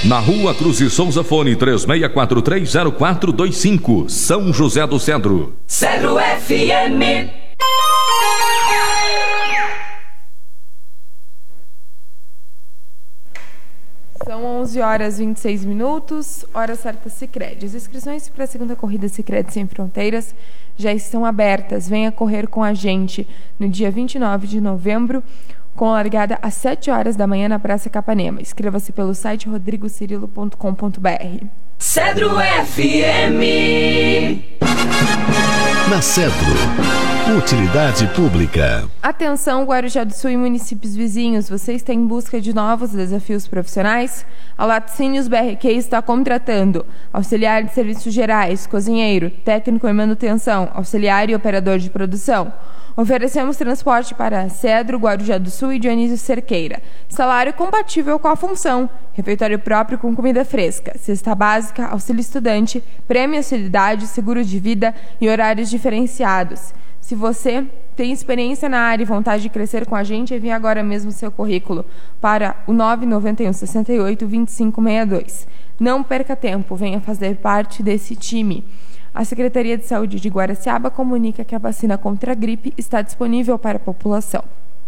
Na Rua Cruz e Souza, fone 36430425, São José do Cedro. Cedro FM. São 11h26, hora certa Sicredi. As inscrições para a segunda corrida Sicredi Sem Fronteiras já estão abertas. Venha correr com a gente no dia 29 de novembro, com largada às 7 horas da manhã na Praça Capanema. Inscreva-se pelo site rodrigocirilo.com.br. Cedro FM. Na Cedro, utilidade pública. Atenção, Guarujá do Sul e municípios vizinhos, você está em busca de novos desafios profissionais? A Laticínios BRQ está contratando auxiliar de serviços gerais, cozinheiro, técnico em manutenção, auxiliar e operador de produção. Oferecemos transporte para Cedro, Guarujá do Sul e Dionísio Cerqueira. Salário compatível com a função. Refeitório próprio com comida fresca. Cesta básica, auxílio estudante, prêmio auxiliaridade, seguro de vida e horários diferenciados. Se você tem experiência na área e vontade de crescer com a gente, envie agora mesmo seu currículo para o 991 68 2562. Não perca tempo, venha fazer parte desse time. A Secretaria de Saúde de Guaraciaba comunica que a vacina contra a gripe está disponível para a população.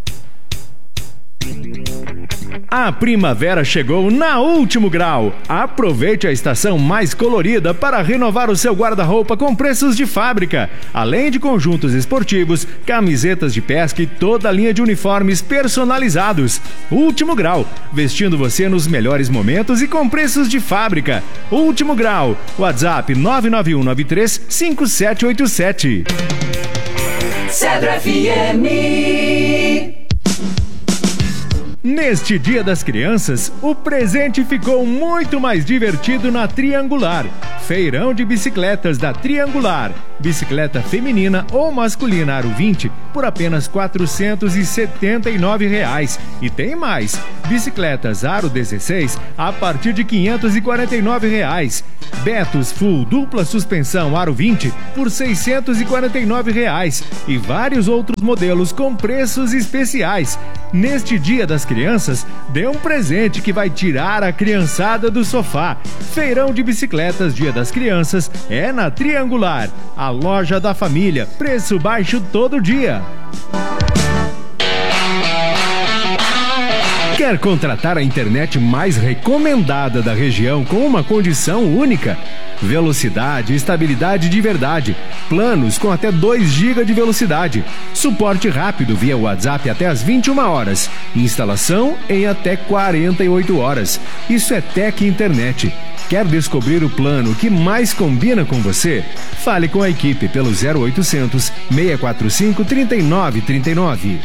A primavera chegou na Último Grau. Aproveite a estação mais colorida para renovar o seu guarda-roupa com preços de fábrica. Além de conjuntos esportivos, camisetas de pesca e toda a linha de uniformes personalizados. Último Grau, vestindo você nos melhores momentos e com preços de fábrica. Último Grau, WhatsApp 991935787. Cedro FM. Neste Dia das Crianças, o presente ficou muito mais divertido na Triangular. Feirão de bicicletas da Triangular. Bicicleta feminina ou masculina aro 20 por apenas R$ 479. E tem mais. Bicicletas aro 16 a partir de R$ 549. Betos Full dupla suspensão aro 20 por R$ 649. E vários outros modelos com preços especiais. Neste Dia das Crianças, dê um presente que vai tirar a criançada do sofá. Feirão de bicicletas Dia das Crianças é na Triangular, a loja da família. Preço baixo todo dia. Quer contratar a internet mais recomendada da região com uma condição única? Velocidade e estabilidade de verdade. Planos com até 2 GB de velocidade. Suporte rápido via WhatsApp até às 21 horas. Instalação em até 48 horas. Isso é Tec Internet. Quer descobrir o plano que mais combina com você? Fale com a equipe pelo 0800 645 3939.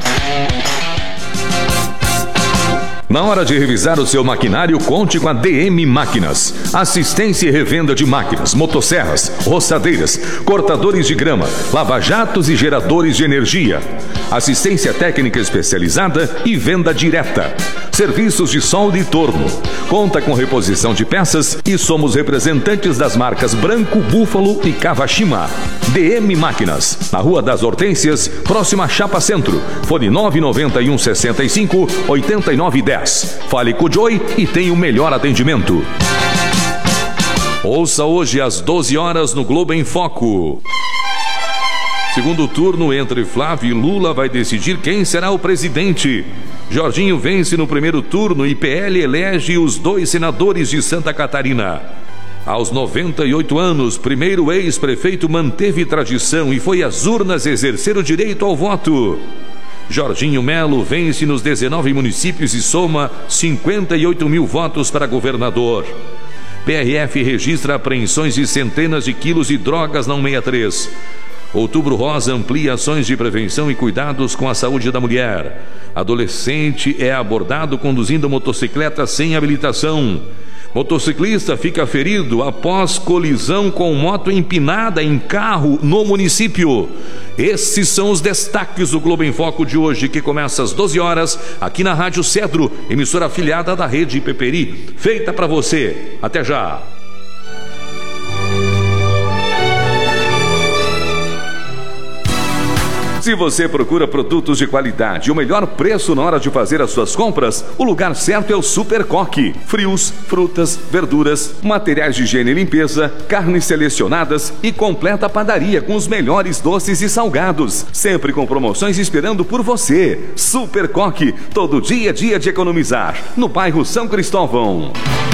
Na hora de revisar o seu maquinário, conte com a DM Máquinas. Assistência e revenda de máquinas, motosserras, roçadeiras, cortadores de grama, lava-jatos e geradores de energia. Assistência técnica especializada e venda direta. Serviços de solda e torno. Conta com reposição de peças e somos representantes das marcas Branco, Búfalo e Kawashima. DM Máquinas, na Rua das Hortênsias, próxima à Chapa Centro. Fone 991 65 8910. Fale com o Joy e tenha o melhor atendimento. Ouça hoje às 12 horas no Globo em Foco. Segundo turno entre Flávio e Lula vai decidir quem será o presidente. Jorginho vence no primeiro turno e PL elege os 2 senadores de Santa Catarina. Aos 98 anos, primeiro ex-prefeito manteve tradição e foi às urnas exercer o direito ao voto. Jorginho Melo vence nos 19 municípios e soma 58 mil votos para governador. PRF registra apreensões de centenas de quilos de drogas na 163. Outubro Rosa amplia ações de prevenção e cuidados com a saúde da mulher. Adolescente é abordado conduzindo motocicleta sem habilitação. Motociclista fica ferido após colisão com moto empinada em carro no município. Esses são os destaques do Globo em Foco de hoje, que começa às 12 horas, aqui na Rádio Cedro, emissora afiliada da Rede Peperi. Feita para você. Até já. Se você procura produtos de qualidade e o melhor preço na hora de fazer as suas compras, o lugar certo é o Super Coque. Frios, frutas, verduras, materiais de higiene e limpeza, carnes selecionadas e completa padaria com os melhores doces e salgados. Sempre com promoções esperando por você. Super Coque, todo dia é dia de economizar. No bairro São Cristóvão.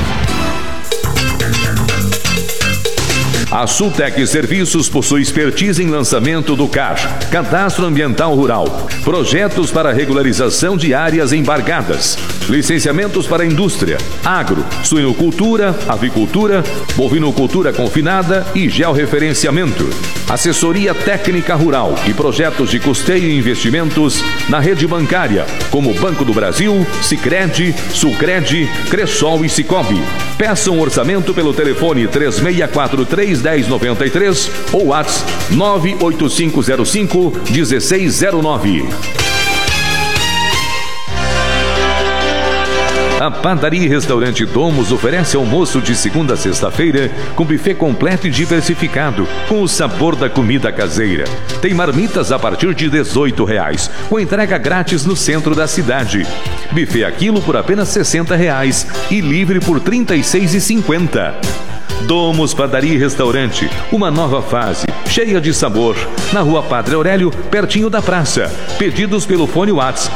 A Sultec Serviços possui expertise em lançamento do CAR, Cadastro Ambiental Rural, projetos para regularização de áreas embargadas, licenciamentos para indústria, agro, suinocultura, avicultura, bovinocultura confinada e georreferenciamento, assessoria técnica rural e projetos de custeio e investimentos na rede bancária, como Banco do Brasil, Sicredi, Sulcred, Cressol e Sicobi. Peça um orçamento pelo telefone 3643-1093 ou WhatsApp 98505-1609. A Padaria e Restaurante Domus oferece almoço de segunda a sexta-feira com buffet completo e diversificado, com o sabor da comida caseira. Tem marmitas a partir de R$18, com entrega grátis no centro da cidade. Buffet a quilo por apenas R$60 e livre por R$ 36,50. Domus Padaria e Restaurante, uma nova fase, cheia de sabor. Na Rua Padre Aurélio, pertinho da praça. Pedidos pelo fone WhatsApp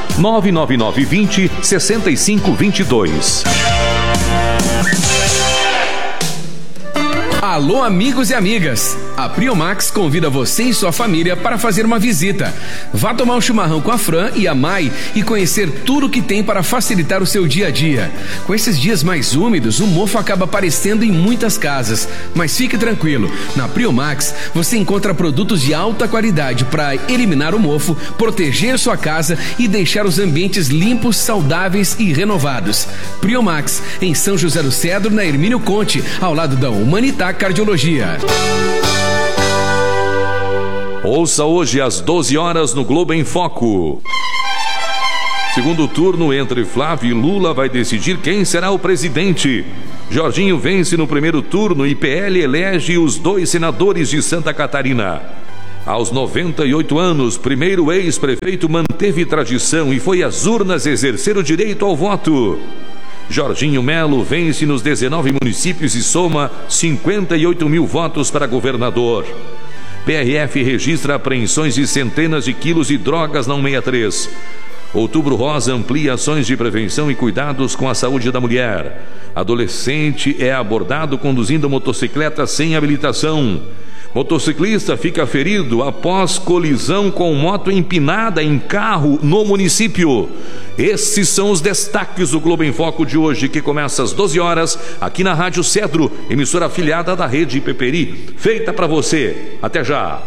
99920-6522. Alô, amigos e amigas! A Priomax convida você e sua família para fazer uma visita. Vá tomar um chimarrão com a Fran e a Mai e conhecer tudo o que tem para facilitar o seu dia a dia. Com esses dias mais úmidos, o mofo acaba aparecendo em muitas casas. Mas fique tranquilo, na Priomax você encontra produtos de alta qualidade para eliminar o mofo, proteger sua casa e deixar os ambientes limpos, saudáveis e renovados. Priomax, em São José do Cedro, na Hermínio Conte, ao lado da Humanitac Cardiologia. Ouça hoje às 12 horas no Globo em Foco. Segundo turno entre Flávio e Lula vai decidir quem será o presidente. Jorginho vence no primeiro turno e PL elege os 2 senadores de Santa Catarina. Aos 98 anos, primeiro ex-prefeito manteve tradição e foi às urnas exercer o direito ao voto. Jorginho Melo vence nos 19 municípios e soma 58 mil votos para governador. PRF registra apreensões de centenas de quilos de drogas na 163. Outubro Rosa amplia ações de prevenção e cuidados com a saúde da mulher. Adolescente é abordado conduzindo motocicleta sem habilitação. Motociclista fica ferido após colisão com moto empinada em carro no município. Esses são os destaques do Globo em Foco de hoje, que começa às 12 horas, aqui na Rádio Cedro, emissora afiliada da Rede Peperi. Feita para você. Até já.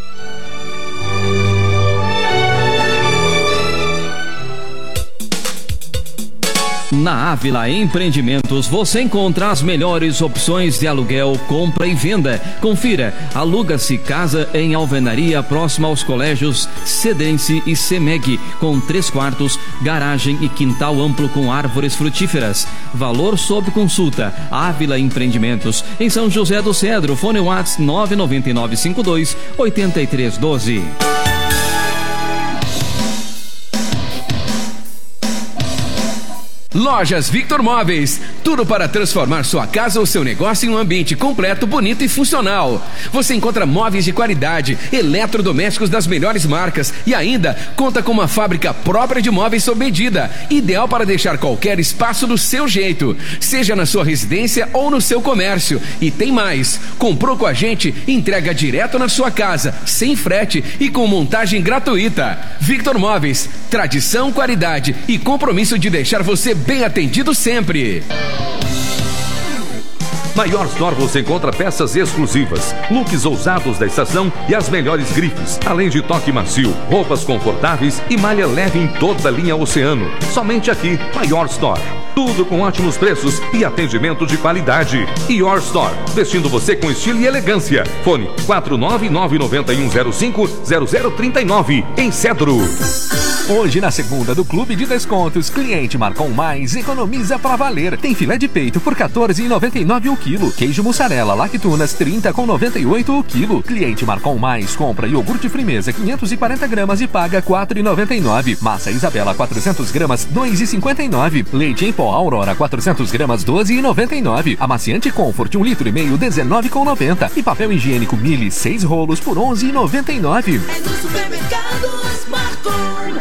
Na Ávila Empreendimentos você encontra as melhores opções de aluguel, compra e venda. Confira, aluga-se casa em Alvenaria, próxima aos colégios Cedense e Semeg, com 3 quartos, garagem e quintal amplo com árvores frutíferas. Valor sob consulta. Ávila Empreendimentos, em São José do Cedro, fone WhatsApp 99952-8312. Lojas Victor Móveis, tudo para transformar sua casa ou seu negócio em um ambiente completo, bonito e funcional. Você encontra móveis de qualidade, eletrodomésticos das melhores marcas e ainda conta com uma fábrica própria de móveis sob medida, ideal para deixar qualquer espaço do seu jeito, seja na sua residência ou no seu comércio. E tem mais, comprou com a gente, entrega direto na sua casa, sem frete e com montagem gratuita. Victor Móveis, tradição, qualidade e compromisso de deixar você bem atendido sempre. Na Your Store você encontra peças exclusivas, looks ousados da estação e as melhores grifes, além de toque macio, roupas confortáveis e malha leve em toda a linha Oceano. Somente aqui, na Your Store. Tudo com ótimos preços e atendimento de qualidade. Your Store, vestindo você com estilo e elegância. Fone 49991050039, em Cedro. Hoje, na segunda do Clube de Descontos, cliente Marcon Mais economiza pra valer. Tem filé de peito por R$ 14,99 o quilo. Queijo mussarela Lactunas, R$ 30,98 o quilo. Cliente Marcon Mais compra iogurte Frimeza 540 gramas e paga R$ 4,99. Massa Isabela 400 gramas, R$ 2,59. Leite em pó Aurora 400 gramas, R$ 12,99. Amaciante Comfort 1,5 litro, R$ 19,90. E papel higiênico Mili 6 rolos por R$ 11,99. É no Supermercados Marcon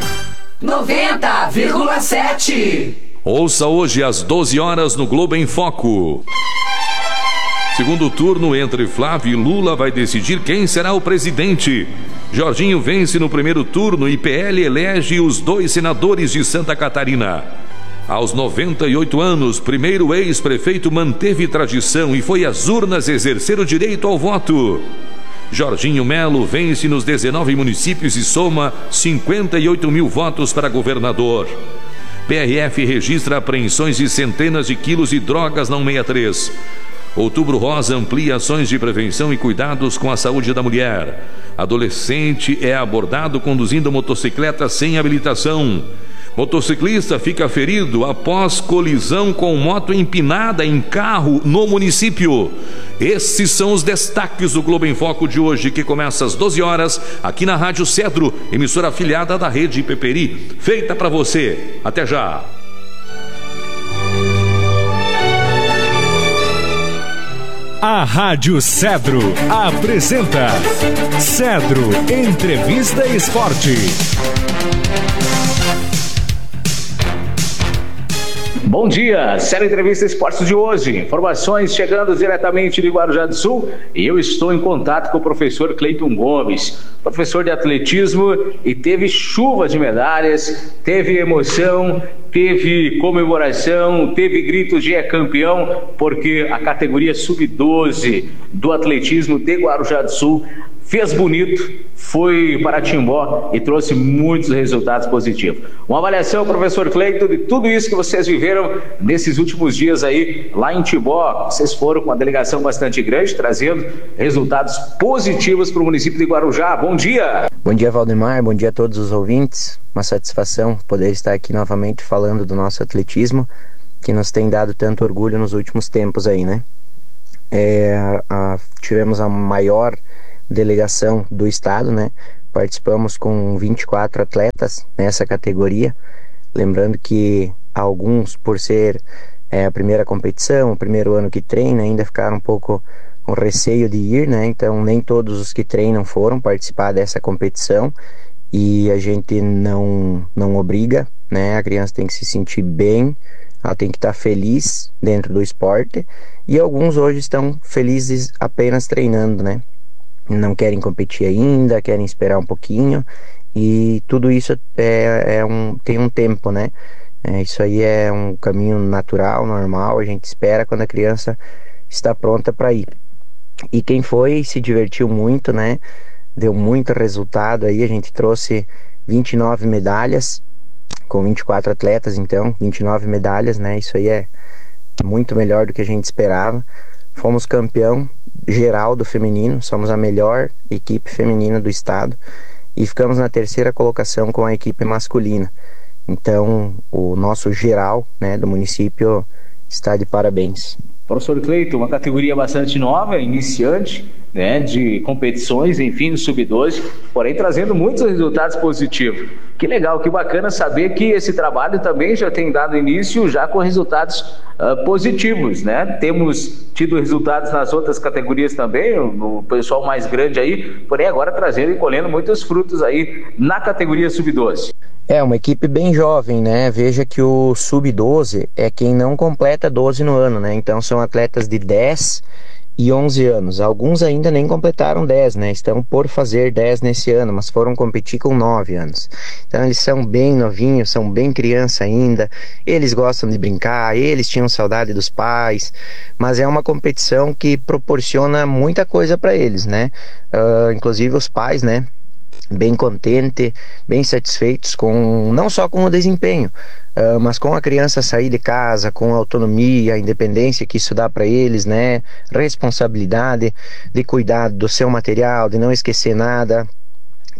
90,7. Ouça hoje às 12 horas no Globo em Foco. Segundo turno entre Flávio e Lula vai decidir quem será o presidente. Jorginho vence no primeiro turno e PL elege os 2 senadores de Santa Catarina. Aos 98 anos, primeiro ex-prefeito manteve tradição e foi às urnas exercer o direito ao voto. Jorginho Melo vence nos 19 municípios e soma 58 mil votos para governador. PRF registra apreensões de centenas de quilos de drogas na 163. Outubro Rosa amplia ações de prevenção e cuidados com a saúde da mulher. Adolescente é abordado conduzindo motocicleta sem habilitação. Motociclista fica ferido após colisão com moto empinada em carro no município. Esses são os destaques do Globo em Foco de hoje, que começa às 12 horas aqui na Rádio Cedro, emissora afiliada da Rede Peperi. Feita para você. Até já. A Rádio Cedro apresenta Cedro Entrevista Esporte. Bom dia, série Entrevista Esportes de hoje. Informações chegando diretamente de Guarujá do Sul e eu estou em contato com o professor Cleiton Gomes, professor de atletismo, e teve chuva de medalhas, teve emoção, teve comemoração, teve gritos de campeão, porque a categoria sub-12 do atletismo de Guarujá do Sul fez bonito, foi para Timbó e trouxe muitos resultados positivos. Uma avaliação, professor Cleiton, de tudo isso que vocês viveram nesses últimos dias aí lá em Timbó. Vocês foram com uma delegação bastante grande, trazendo resultados positivos para o município de Guarujá. Bom dia! Bom dia, Valdemar. Bom dia a todos os ouvintes. Uma satisfação poder estar aqui novamente falando do nosso atletismo, que nos tem dado tanto orgulho nos últimos tempos aí, né? Tivemos a maior delegação do estado, né? Participamos com 24 atletas nessa categoria, lembrando que alguns, por ser a primeira competição, o primeiro ano que treina, ainda ficaram um pouco com receio de ir, né? Então nem todos os que treinam foram participar dessa competição e a gente não obriga, né? A criança tem que se sentir bem, ela tem que estar feliz dentro do esporte, e alguns hoje estão felizes apenas treinando, né? Não querem competir ainda, querem esperar um pouquinho, e tudo isso tem um tempo, né? Isso aí é um caminho natural, normal, a gente espera quando a criança está pronta para ir. E quem foi se divertiu muito, né? Deu muito resultado aí, a gente trouxe 29 medalhas, com 24 atletas, então 29 medalhas, né? Isso aí é muito melhor do que a gente esperava. Fomos campeão geral do feminino, somos a melhor equipe feminina do estado e ficamos na 3ª colocação com a equipe masculina. Então o nosso geral, né, do município está de parabéns. Professor Cleiton, uma categoria bastante nova, iniciante, né, de competições, enfim, no sub-12, porém trazendo muitos resultados positivos. Que legal, que bacana saber que esse trabalho também já tem dado início já com resultados positivos, né? Temos tido resultados nas outras categorias também, no pessoal mais grande aí, porém agora trazendo e colhendo muitos frutos aí na categoria sub-12. É uma equipe bem jovem, né? Veja que o sub-12 é quem não completa 12 no ano, né? Então são atletas de 10 e 11 anos. Alguns ainda nem completaram 10, né? Estão por fazer 10 nesse ano, mas foram competir com 9 anos. Então eles são bem novinhos, são bem criança ainda. Eles gostam de brincar, eles tinham saudade dos pais, mas é uma competição que proporciona muita coisa para eles, né? Inclusive os pais, né? Bem contente, bem satisfeitos com não só com o desempenho, mas com a criança sair de casa, com a autonomia, a independência que isso dá para eles, né? Responsabilidade de cuidar do seu material, de não esquecer nada.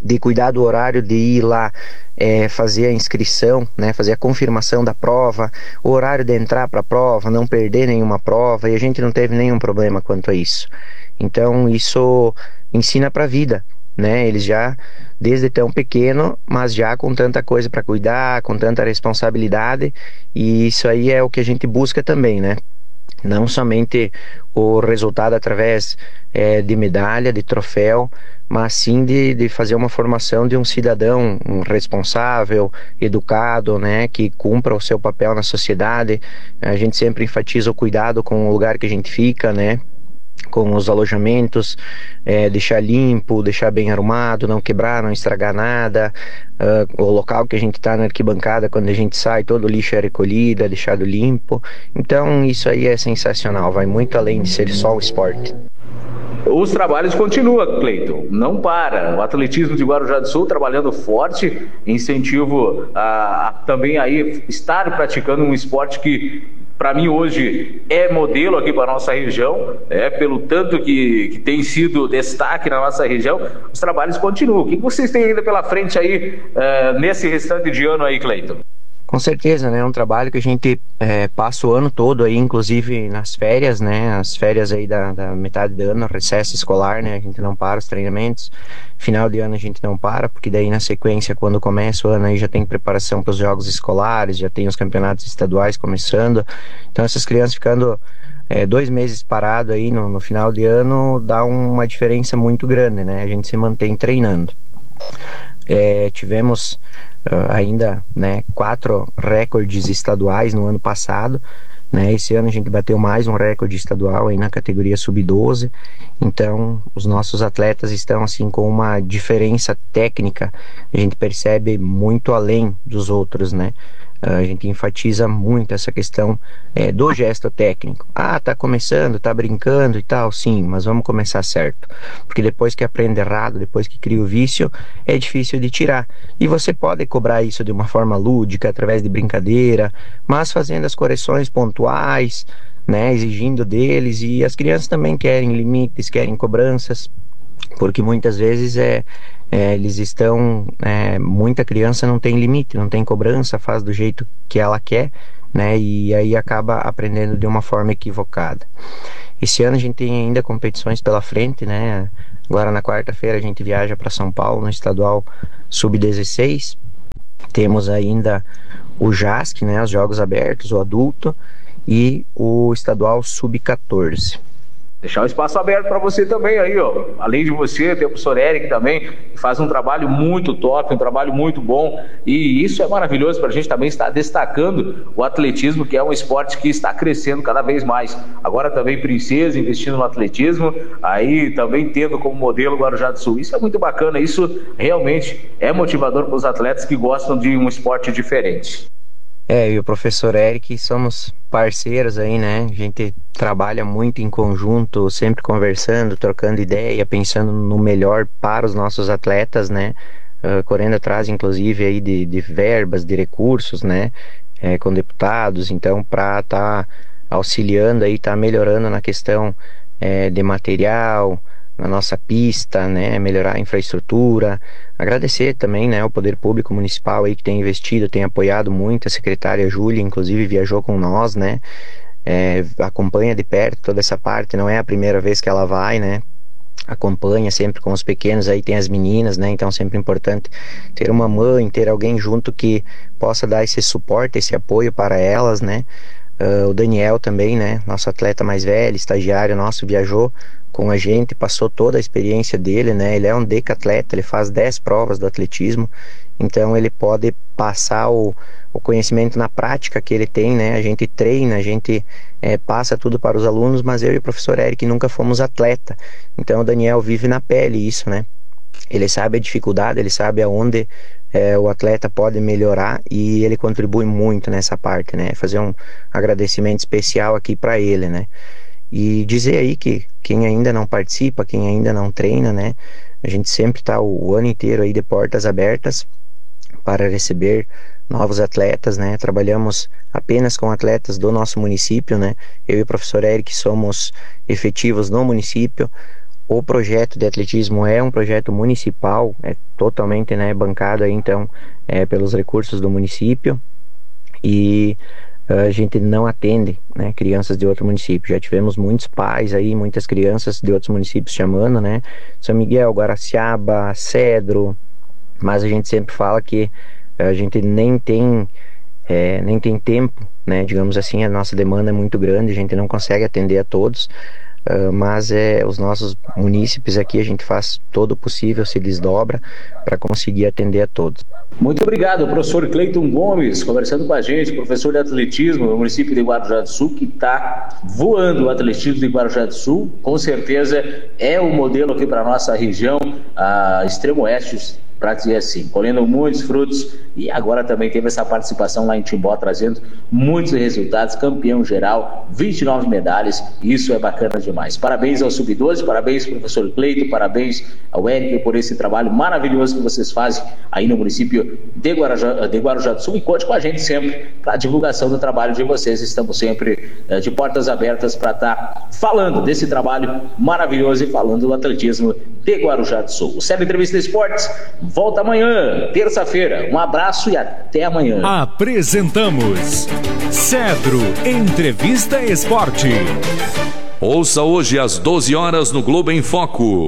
de cuidar do horário de ir lá fazer a inscrição, né, fazer a confirmação da prova, o horário de entrar para a prova, não perder nenhuma prova, e a gente não teve nenhum problema quanto a isso. Então isso ensina para a vida, né? Eles já desde tão pequeno, mas já com tanta coisa para cuidar, com tanta responsabilidade, e isso aí é o que a gente busca também, né? Não somente o resultado através de medalha, de troféu, mas sim de fazer uma formação de um cidadão responsável, educado, né, que cumpra o seu papel na sociedade. A gente sempre enfatiza o cuidado com o lugar que a gente fica, né, com os alojamentos, deixar limpo, deixar bem arrumado, não quebrar, não estragar nada, o local que a gente está na arquibancada, quando a gente sai, todo o lixo é recolhido, é deixado limpo. Então isso aí é sensacional, vai muito além de ser só o esporte. Os trabalhos continuam, Cleiton, não para. O atletismo de Guarujá do Sul trabalhando forte, incentivo a também aí estar praticando um esporte que para mim hoje é modelo aqui para a nossa região, pelo tanto que tem sido destaque na nossa região. Os trabalhos continuam. O que vocês têm ainda pela frente aí nesse restante de ano aí, Cleiton? Com certeza, né? É um trabalho que a gente passa o ano todo aí, inclusive nas férias, né? As férias aí da metade do ano, recesso escolar, né? A gente não para os treinamentos. Final de ano a gente não para, porque daí na sequência, quando começa o ano aí já tem preparação para os jogos escolares, já tem os campeonatos estaduais começando. Então essas crianças ficando 2 meses parado aí no final de ano dá uma diferença muito grande, né? A gente se mantém treinando. Tivemos ainda, né, 4 recordes estaduais no ano passado, né? Esse ano a gente bateu mais um recorde estadual aí na categoria sub-12. Então os nossos atletas estão assim com uma diferença técnica, a gente percebe muito além dos outros, né? A gente enfatiza muito essa questão do gesto técnico. Tá começando, tá brincando e tal, sim, mas vamos começar certo, porque depois que aprende errado, depois que cria o vício, é difícil de tirar. E você pode cobrar isso de uma forma lúdica, através de brincadeira, mas fazendo as correções pontuais, né, exigindo deles. E as crianças também querem limites, querem cobranças, porque muitas vezes eles estão, muita criança não tem limite, não tem cobrança, faz do jeito que ela quer, né, e aí acaba aprendendo de uma forma equivocada. Esse ano a gente tem ainda competições pela frente, né? Agora na quarta-feira a gente viaja para São Paulo no estadual sub-16, temos ainda o JASC, né, os Jogos Abertos, o adulto, e o estadual sub-14. Deixar o espaço aberto para você também aí, ó. Além de você, tem o professor Eric também, que faz um trabalho muito top, um trabalho muito bom. E isso é maravilhoso para a gente também estar destacando o atletismo, que é um esporte que está crescendo cada vez mais. Agora também Princesa investindo no atletismo, aí também tendo como modelo o Guarujá do Sul. Isso é muito bacana, isso realmente é motivador para os atletas que gostam de um esporte diferente. E o professor Eric, somos parceiros aí, né? A gente trabalha muito em conjunto, sempre conversando, trocando ideia, pensando no melhor para os nossos atletas, né? Correndo atrás, inclusive, aí de verbas, de recursos, né? Com deputados, então, para estar auxiliando aí, estar melhorando na questão de material, na nossa pista, né, melhorar a infraestrutura. Agradecer também, né, o Poder Público Municipal aí que tem investido, tem apoiado muito. A secretária Júlia, inclusive, viajou com nós, né, acompanha de perto toda essa parte, não é a primeira vez que ela vai, né, acompanha sempre com os pequenos, aí tem as meninas, né, então sempre importante ter uma mãe, ter alguém junto que possa dar esse suporte, esse apoio para elas, né. O Daniel também, né, nosso atleta mais velho, estagiário nosso, viajou com a gente, passou toda a experiência dele, né, ele é um decatleta, ele faz 10 provas do atletismo, então ele pode passar o conhecimento na prática que ele tem, né, a gente treina, a gente passa tudo para os alunos, mas eu e o professor Eric nunca fomos atleta, então o Daniel vive na pele isso, né, ele sabe a dificuldade, ele sabe aonde o atleta pode melhorar e ele contribui muito nessa parte, né, fazer um agradecimento especial aqui para ele, né. E dizer aí que quem ainda não participa, quem ainda não treina, né, a gente sempre está o ano inteiro aí de portas abertas para receber novos atletas, né, trabalhamos apenas com atletas do nosso município, né, eu e o professor Eric somos efetivos no município. o projeto de atletismo é um projeto municipal, é totalmente, né, bancado aí, então pelos recursos do município, e a gente não atende, né, crianças de outro município. Já tivemos muitos pais aí, muitas crianças de outros municípios chamando, né, São Miguel, Guaraciaba, Cedro, mas a gente sempre fala que a gente nem tem tempo, né, digamos assim, a nossa demanda é muito grande, a gente não consegue atender a todos, mas os nossos munícipes aqui, a gente faz todo o possível, se desdobra para conseguir atender a todos. Muito obrigado, professor Cleiton Gomes, conversando com a gente, professor de atletismo no município de Guarujá do Sul, que está voando o atletismo de Guarujá do Sul. Com certeza é o modelo aqui para a nossa região, a extremo oeste, para dizer assim, colhendo muitos frutos, e agora também teve essa participação lá em Timbó, trazendo muitos resultados, campeão geral, 29 medalhas, isso é bacana demais. Parabéns ao Sub-12, parabéns ao professor Cleiton, parabéns ao Érico por esse trabalho maravilhoso que vocês fazem aí no município de Guarujá do Sul, e conte com a gente sempre para a divulgação do trabalho de vocês. Estamos sempre de portas abertas para estar falando desse trabalho maravilhoso e falando do atletismo de Guarujá do Sul. O Série Entrevista Esportes volta amanhã, terça-feira. Um abraço e até amanhã. Apresentamos Cedro Entrevista Esporte. Ouça hoje às 12 horas no Globo em Foco.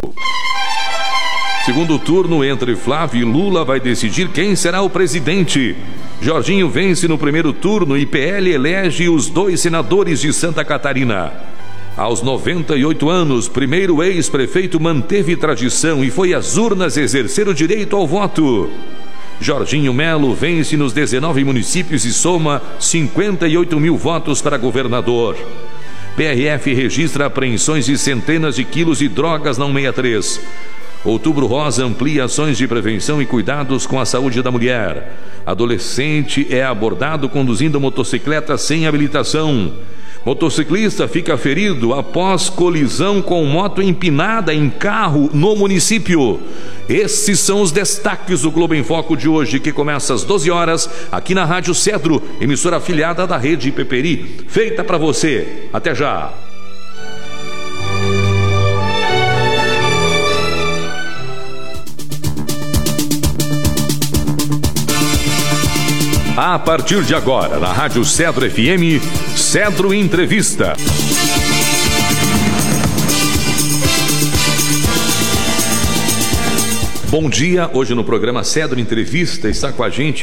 Segundo turno entre Flávio e Lula vai decidir quem será o presidente. Jorginho vence no primeiro turno e PL elege os 2 senadores de Santa Catarina. Aos 98 anos, primeiro ex-prefeito manteve tradição e foi às urnas exercer o direito ao voto. Jorginho Melo vence nos 19 municípios e soma 58 mil votos para governador. PRF registra apreensões de centenas de quilos de drogas na 163. Outubro Rosa amplia ações de prevenção e cuidados com a saúde da mulher. Adolescente é abordado conduzindo motocicleta sem habilitação. Motociclista fica ferido após colisão com moto empinada em carro no município. Esses são os destaques do Globo em Foco de hoje, que começa às 12 horas, aqui na Rádio Cedro, emissora afiliada da Rede Peperi. Feita para você. Até já. A partir de agora, na Rádio Cedro FM, Cedro Entrevista. Bom dia, hoje no programa Cedro Entrevista está com a gente